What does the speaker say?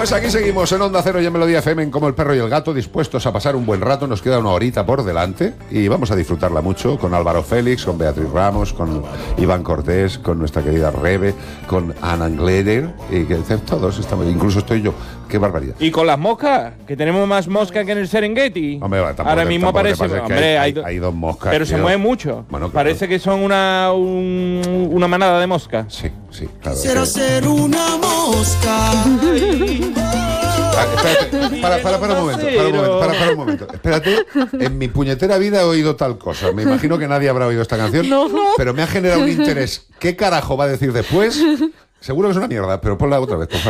Pues aquí seguimos en Onda Cero y en Melodía FM en Como el Perro y el Gato, dispuestos a pasar un buen rato. Nos queda una horita por delante y vamos a disfrutarla mucho con Álvaro Félix, con Beatriz Ramos, con Iván Cortés, con nuestra querida Rebe, con Ana Gleder, y que todos estamos, incluso estoy yo. Qué barbaridad. Y con las moscas, que tenemos más moscas que en el Serengeti. Hombre, ahora mismo parece, hombre, hay dos moscas. Pero se mueve mucho. Bueno, claro. Parece que son una manada de moscas. Sí, claro. Quisiera ser una mosca. Espérate, para un momento. Espérate, en mi puñetera vida he oído tal cosa. Me imagino que nadie habrá oído esta canción, pero me ha generado un interés. ¿Qué carajo va a decir después? Seguro que es una mierda, pero ponla otra vez, por favor.